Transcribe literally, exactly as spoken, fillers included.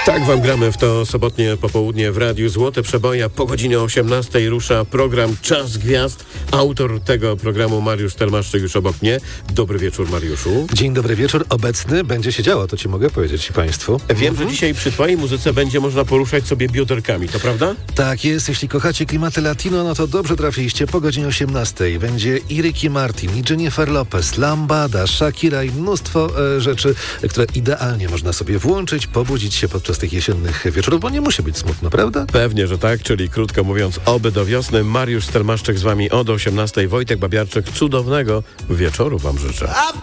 Tak wam gramy w to sobotnie popołudnie w Radiu Złote Przeboje. Po godzinie osiemnastej rusza program Czas Gwiazd. Autor tego programu Mariusz Stelmaszczyk już obok mnie. Dobry wieczór, Mariuszu. Dzień dobry wieczór. Obecny będzie się działo, to ci mogę powiedzieć państwu. Wiem, mhm. że dzisiaj przy twojej muzyce będzie można poruszać sobie bioderkami, to prawda? Tak jest. Jeśli kochacie klimaty latino, no to dobrze trafiliście. Po godzinie osiemnastej będzie i Ricky Martin, i Jennifer Lopez, Lambada, Shakira i mnóstwo e, rzeczy, które idealnie można sobie włączyć, pobudzić się podczas tych jesiennych wieczorów, bo nie musi być smutno, prawda? Pewnie, że tak, czyli krótko mówiąc, oby do wiosny. Mariusz Stelmaszczyk z wami od osiemnastej. Wojtek Babiarczyk, cudownego wieczoru wam życzę.